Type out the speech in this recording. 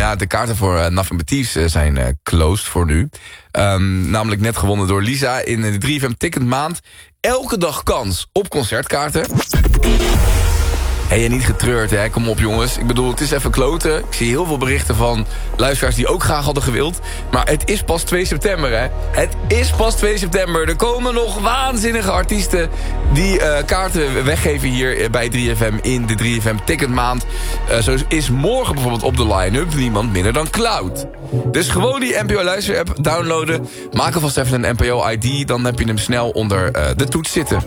Ja, de kaarten voor Nothing But Thieves zijn closed voor nu. Namelijk net gewonnen door Lisa in de 3FM Ticket maand. Elke dag kans op concertkaarten. En niet getreurd, hè? Kom op, jongens. Ik bedoel, het is even kloten. Ik zie heel veel berichten van luisteraars die ook graag hadden gewild. Maar het is pas 2 september, hè? Het is pas 2 september. Er komen nog waanzinnige artiesten die kaarten weggeven hier bij 3FM in de 3FM Ticketmaand. Zo is morgen bijvoorbeeld op de line-up niemand minder dan Cloud. Dus gewoon die NPO-luister-app downloaden. Maak alvast even een NPO-ID, dan heb je hem snel onder de toets zitten.